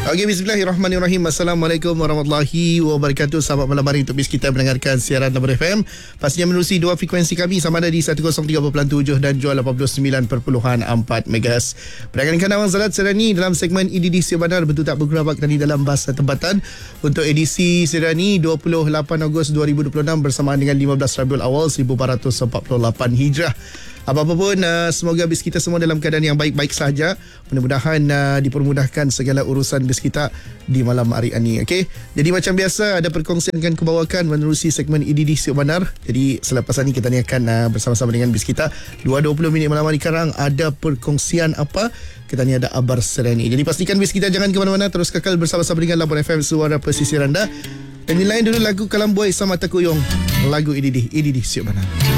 Okey, bismillahirrahmanirrahim. Assalamualaikum warahmatullahi wabarakatuh. Selamat malam hari untuk bis kita mendengarkan siaran Labur FM. Pastinya menerusi dua frekuensi kami sama ada di 103.7 dan Jual 89.4 MHz. Perdagangan Awang Zalat Serani dalam segmen EDD Siap Bandar bentuk tak bergerabak tadi dalam bahasa tempatan untuk edisi Serani 28 Ogos 2026 bersamaan dengan 15 Rabiul Awal 1448 Hijrah. Apa-apa pun, semoga bis kita semua dalam keadaan yang baik-baik sahaja. Mudah-mudahan dipermudahkan segala urusan bis kita di malam hari ini. Okay? Jadi macam biasa, ada perkongsian yang kubawakan menerusi segmen EDD Siap Bandar. Jadi selepas ini kita ni akan bersama-sama dengan bis kita 2.20 minit malam hari sekarang. Ada perkongsian apa? Kita ni ada Abar Serani. Jadi pastikan bis kita jangan ke mana-mana. Terus kekal bersama-sama dengan Labur FM, suara pesisir anda. Dan lain dulu lagu Kalam Boy sama Takuyong. Lagu EDD Siap Bandar.